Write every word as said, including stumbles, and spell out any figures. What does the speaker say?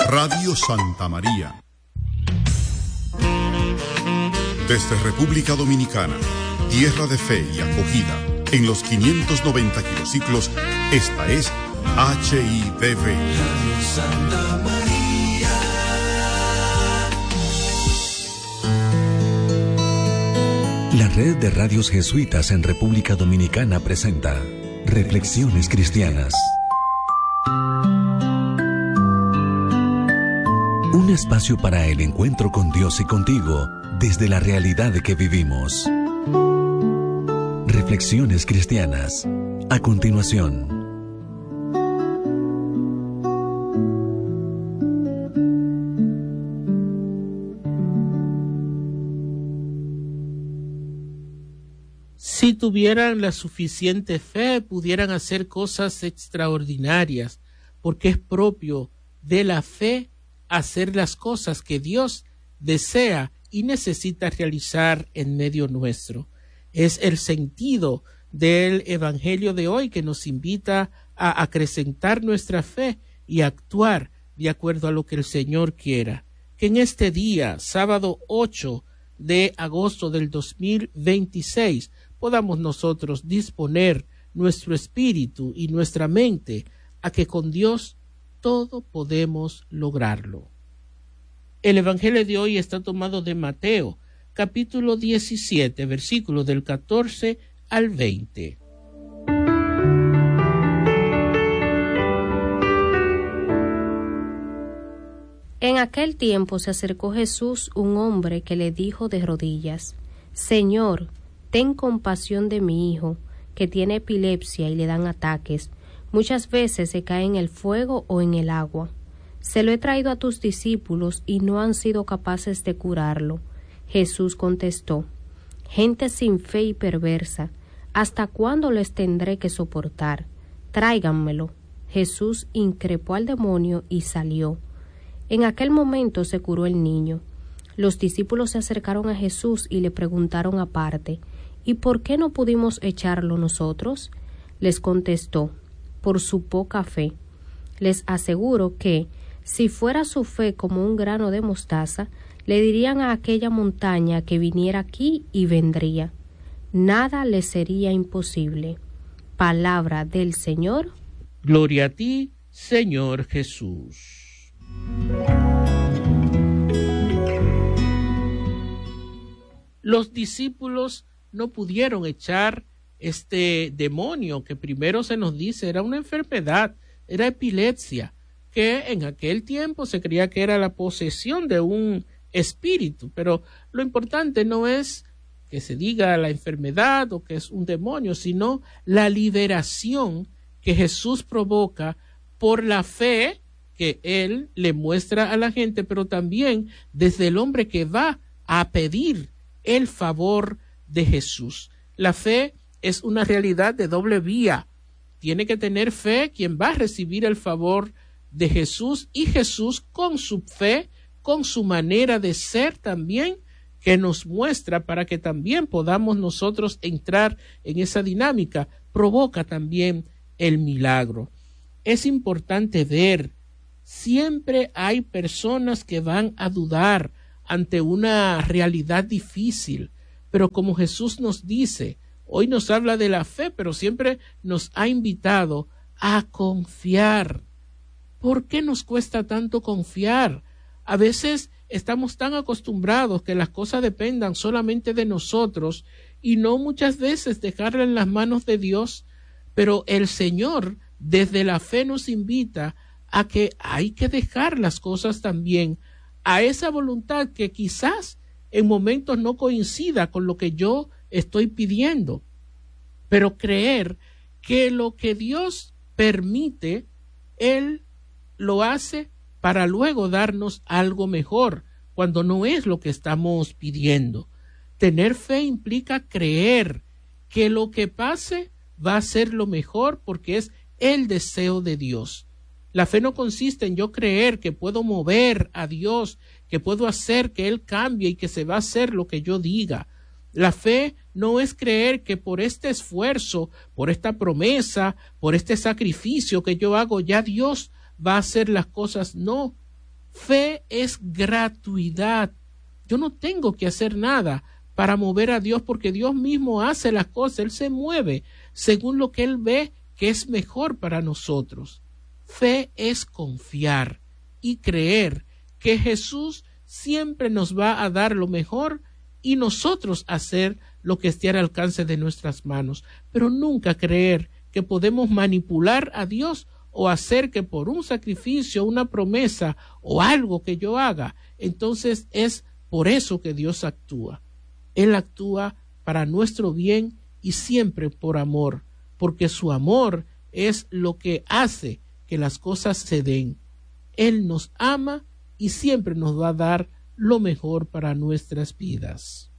Radio Santa María. Desde República Dominicana, tierra de fe y acogida, en los quinientos noventa kilociclos, esta es H I D V. Radio Santa María. La red de radios jesuitas en República Dominicana presenta Reflexiones Cristianas. Un espacio para el encuentro con Dios y contigo desde la realidad que vivimos. Reflexiones Cristianas. A continuación. Si tuvieran la suficiente fe, pudieran hacer cosas extraordinarias, porque es propio de la fe hacer las cosas que Dios desea y necesita realizar en medio nuestro. Es el sentido del Evangelio de hoy que nos invita a acrecentar nuestra fe y actuar de acuerdo a lo que el Señor quiera. Que en este día, sábado ocho de agosto del dos mil veintiséis, podamos nosotros disponer nuestro espíritu y nuestra mente a que con Dios todo podemos lograrlo. El Evangelio de hoy está tomado de Mateo, capítulo diecisiete, versículos del catorce al veinte. En aquel tiempo se acercó Jesús un hombre que le dijo de rodillas: Señor, ten compasión de mi hijo, que tiene epilepsia y le dan ataques. Muchas veces se cae en el fuego o en el agua. Se lo he traído a tus discípulos y no han sido capaces de curarlo. Jesús contestó: Gente sin fe y perversa, ¿hasta cuándo les tendré que soportar? Tráiganmelo. Jesús increpó al demonio y salió. En aquel momento se curó el niño. Los discípulos se acercaron a Jesús y le preguntaron aparte: ¿Y por qué no pudimos echarlo nosotros? Les contestó: Por su poca fe. Les aseguro que, si fuera su fe como un grano de mostaza, le dirían a aquella montaña que viniera aquí y vendría. Nada le sería imposible. Palabra del Señor. Gloria a ti, Señor Jesús. Los discípulos no pudieron echar este demonio que primero se nos dice era una enfermedad, era epilepsia, que en aquel tiempo se creía que era la posesión de un espíritu, pero lo importante no es que se diga la enfermedad o que es un demonio, sino la liberación que Jesús provoca por la fe que Él le muestra a la gente, pero también desde el hombre que va a pedir el favor de Jesús. La fe es una realidad de doble vía. Tiene que tener fe quien va a recibir el favor de Jesús, y Jesús con su fe, con su manera de ser también, que nos muestra para que también podamos nosotros entrar en esa dinámica, provoca también el milagro. Es importante ver, siempre hay personas que van a dudar ante una realidad difícil, pero como Jesús nos dice, hoy nos habla de la fe, pero siempre nos ha invitado a confiar. ¿Por qué nos cuesta tanto confiar? A veces estamos tan acostumbrados que las cosas dependan solamente de nosotros y no muchas veces dejarla en las manos de Dios, pero el Señor desde la fe nos invita a que hay que dejar las cosas también a esa voluntad que quizás en momentos no coincida con lo que yo estoy pidiendo, pero creer que lo que Dios permite, Él lo hace para luego darnos algo mejor, cuando no es lo que estamos pidiendo. Tener fe implica creer que lo que pase va a ser lo mejor porque es el deseo de Dios. La fe no consiste en yo creer que puedo mover a Dios, que puedo hacer que Él cambie y que se va a hacer lo que yo diga. La fe no es creer que por este esfuerzo, por esta promesa, por este sacrificio que yo hago, ya Dios va a hacer las cosas. No, Fe es gratuidad. Yo no tengo que hacer nada para mover a Dios, porque Dios mismo hace las cosas. Él se mueve según lo que Él ve que es mejor para nosotros. Fe es confiar y creer que Jesús siempre nos va a dar lo mejor y nosotros hacer lo que esté al alcance de nuestras manos, pero nunca creer que podemos manipular a Dios o hacer que por un sacrificio, una promesa o algo que yo haga, entonces es por eso que Dios actúa. Él actúa para nuestro bien y siempre por amor, porque su amor es lo que hace que las cosas se den. Él nos ama y siempre nos va a dar lo mejor para nuestras vidas.